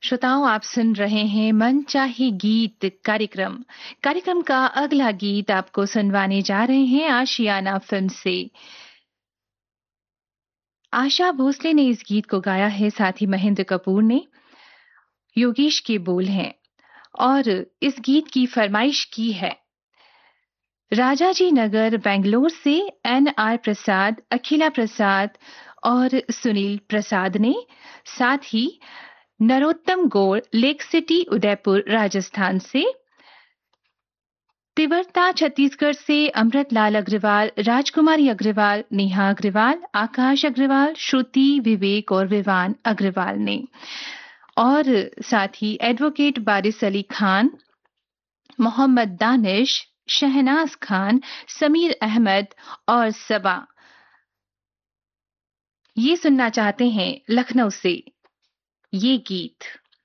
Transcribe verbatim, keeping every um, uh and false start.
श्रोताओं, आप सुन रहे हैं मन चाहे गीत कार्यक्रम। कार्यक्रम का अगला गीत आपको सुनवाने जा रहे हैं आशियाना फिल्म से। आशा भोसले ने इस गीत को गाया है, साथ ही महेंद्र कपूर ने। योगेश के बोल हैं और इस गीत की फरमाइश की है राजाजी नगर बेंगलोर से एन आर प्रसाद, अखिला प्रसाद और सुनील प्रसाद ने। साथ ही नरोत्तम गौड़, लेक सिटी उदयपुर राजस्थान से। तिवरता छत्तीसगढ़ से अमृतलाल अग्रवाल, राजकुमारी अग्रवाल, नेहा अग्रवाल, आकाश अग्रवाल, श्रुति, विवेक और विवान अग्रवाल ने। और साथ ही एडवोकेट बारिस अली खान, मोहम्मद दानिश, शहनाज खान, समीर अहमद और सबा ये सुनना चाहते हैं लखनऊ से ये गीत।